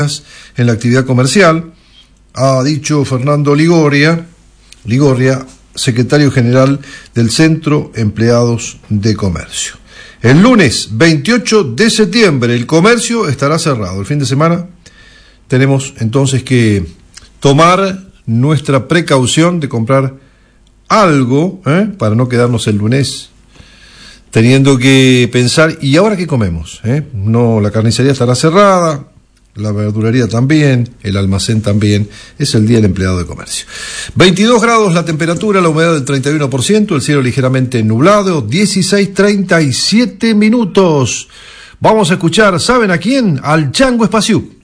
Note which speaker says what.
Speaker 1: en la actividad comercial, ha dicho Fernando Ligorria, secretario general del Centro Empleados de Comercio. El lunes 28 de septiembre el comercio estará cerrado. El fin de semana tenemos entonces que tomar nuestra precaución de comprar algo, para no quedarnos el lunes teniendo que pensar, ¿y ahora qué comemos? No, la carnicería estará cerrada, la verdulería también, el almacén también. Es el día del empleado de comercio. 22 grados la temperatura, la humedad del 31%, el cielo ligeramente nublado, 16:37 minutos. Vamos a escuchar, ¿saben a quién? Al Chango Espaciú.